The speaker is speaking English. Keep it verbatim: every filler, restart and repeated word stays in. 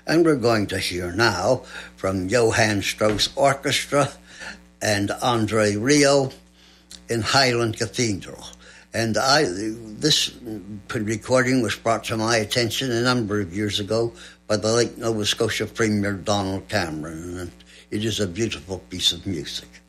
And we're going to hear now from Johann Strauss Orchestra and Andre Rieu in Highland Cathedral. And I, this recording was brought to my attention a number of years ago by the late Nova Scotia Premier Donald Cameron, and it is a beautiful piece of music.